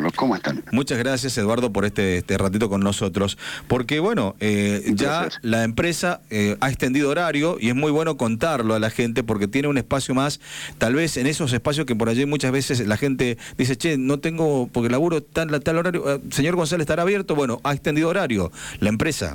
Alejandro. ¿Cómo están? Muchas gracias, Eduardo, por este ratito con nosotros. Porque, bueno, ya la empresa ha extendido horario y es muy bueno contarlo a la gente porque tiene un espacio más, tal vez en esos espacios que por allí muchas veces la gente dice, che, no tengo, porque laburo tal horario, señor González, ¿estará abierto? Bueno, ha extendido horario la empresa.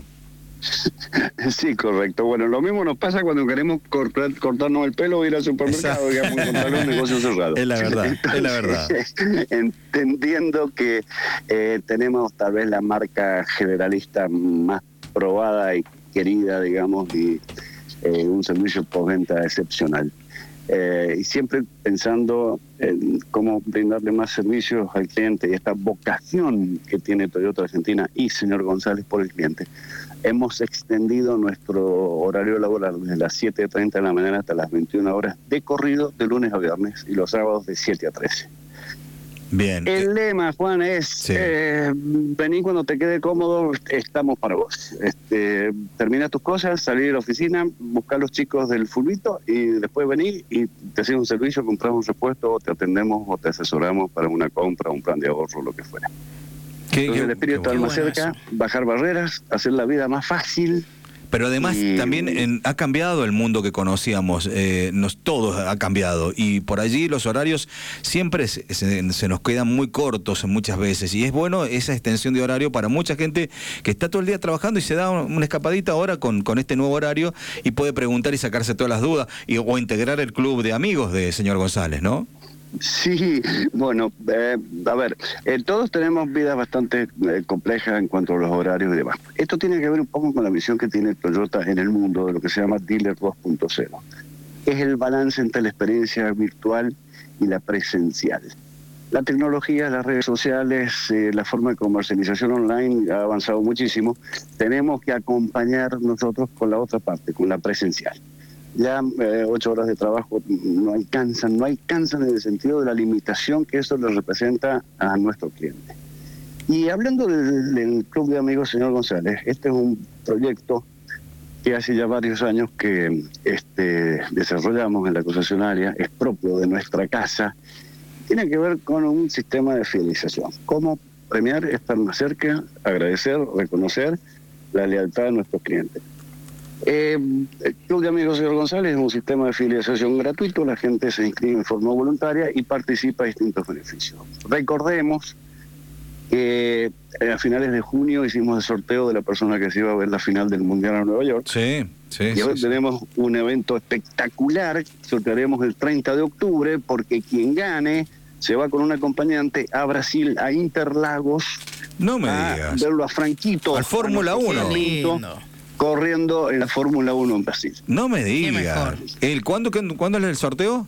Sí, correcto. Bueno, lo mismo nos pasa cuando queremos cortarnos el pelo o ir al supermercado, digamos, encontrar un negocio cerrado. Es la verdad, entonces, es la verdad. Entendiendo que tenemos tal vez la marca generalista más probada y querida, digamos, y un servicio postventa excepcional. Y siempre pensando en cómo brindarle más servicios al cliente y esta vocación que tiene Toyota Argentina y señor González por el cliente. Hemos extendido nuestro horario laboral desde las 7:30 de la mañana hasta las 21 horas de corrido de lunes a viernes y los sábados de 7 a 13. Bien. El lema, Juan, es sí. Vení cuando te quede cómodo, estamos para vos. Termina tus cosas, salir de la oficina, buscar a los chicos del fulbito y después venir y te hacemos un servicio, compramos un repuesto, o te atendemos o te asesoramos para una compra, un plan de ahorro, lo que fuera. Entonces el espíritu está más cerca, bajar barreras, hacer la vida más fácil. Pero además también ha cambiado el mundo que conocíamos, todos ha cambiado y por allí los horarios siempre se nos quedan muy cortos muchas veces y es bueno esa extensión de horario para mucha gente que está todo el día trabajando y se da una escapadita ahora con este nuevo horario y puede preguntar y sacarse todas las dudas o integrar el club de amigos de señor González, ¿no? Sí, bueno, a ver, todos tenemos vidas bastante complejas en cuanto a los horarios y demás. Esto tiene que ver un poco con la visión que tiene Toyota en el mundo de lo que se llama Dealer 2.0. Es el balance entre la experiencia virtual y la presencial. La tecnología, las redes sociales, la forma de comercialización online ha avanzado muchísimo. Tenemos que acompañar nosotros con la otra parte, con la presencial. Ya 8 horas de trabajo no alcanzan en el sentido de la limitación que eso le representa a nuestro cliente. Y hablando del Club de Amigos Señor González, este es un proyecto que hace ya varios años que desarrollamos en la concesionaria, es propio de nuestra casa, tiene que ver con un sistema de fidelización. Cómo premiar, estar más cerca, agradecer, reconocer la lealtad de nuestros clientes. El Club de Amigos Señor González es un sistema de fidelización gratuito, la gente se inscribe en forma voluntaria y participa en distintos beneficios. Recordemos que a finales de junio hicimos el sorteo de la persona que se iba a ver la final del Mundial en Nueva York. Sí. Y hoy tenemos un evento espectacular, sortearemos el 30 de octubre, porque quien gane se va con un acompañante a Brasil, a Interlagos, no me digas. Verlo a Franquito. Al Fórmula 1. Corriendo en la Fórmula 1 en Brasil. No me digas. ¿Cuándo es el sorteo?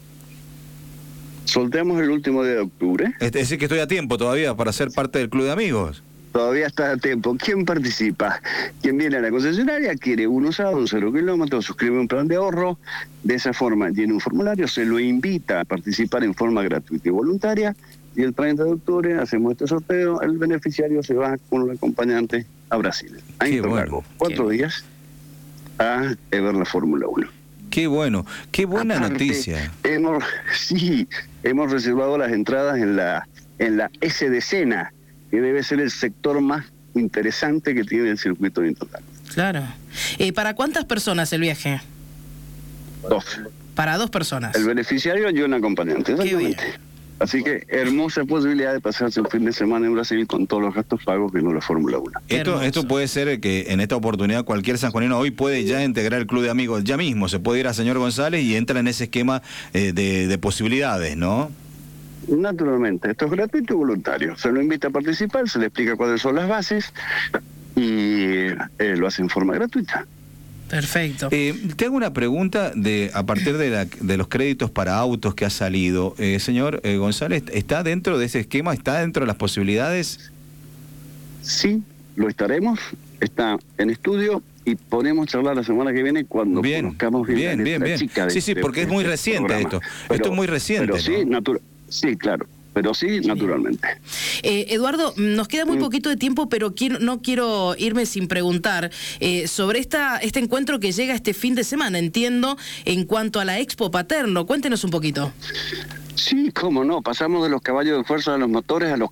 Sorteamos el último día de octubre. Es decir, que estoy a tiempo todavía para ser parte del Club de Amigos. Todavía está a tiempo. ¿Quién participa? Quien viene a la concesionaria, quiere un usado, un 0 kilómetros, suscribe un plan de ahorro. De esa forma llena un formulario, se lo invita a participar en forma gratuita y voluntaria. Y el 30 de octubre hacemos este sorteo. El beneficiario se va con un acompañante a Brasil. A Interlagos, 4 días a ver la Fórmula 1. Qué bueno, qué buena aparte, noticia. Hemos reservado las entradas en la S de Sena, que debe ser el sector más interesante que tiene el circuito de Interlagos. Claro. ¿Para cuántas personas el viaje? 2. Para 2 personas. El beneficiario y un acompañante, exactamente. Así que hermosa posibilidad de pasarse un fin de semana en Brasil con todos los gastos pagos que no la Fórmula 1. Esto puede ser que en esta oportunidad cualquier sanjuanino hoy puede ya integrar el Club de Amigos, ya mismo se puede ir a señor González y entra en ese esquema de posibilidades, ¿no? Naturalmente, esto es gratuito y voluntario. Se lo invita a participar, se le explica cuáles son las bases y lo hace en forma gratuita. Perfecto. Te hago una pregunta a partir de los créditos para autos que ha salido. Señor González, ¿está dentro de ese esquema? ¿Está dentro de las posibilidades? Sí, lo estaremos. Está en estudio y podemos charlar la semana que viene cuando conozcamos bien la chica de Sí, porque es muy reciente esto. Esto es muy reciente. Pero sí, ¿no? Sí, claro. Pero sí, naturalmente. Eduardo, nos queda muy poquito de tiempo, pero no quiero irme sin preguntar sobre este encuentro que llega este fin de semana, entiendo, en cuanto a la Expo Paterno. Cuéntenos un poquito. Sí, cómo no. Pasamos de los caballos de fuerza de los motores a los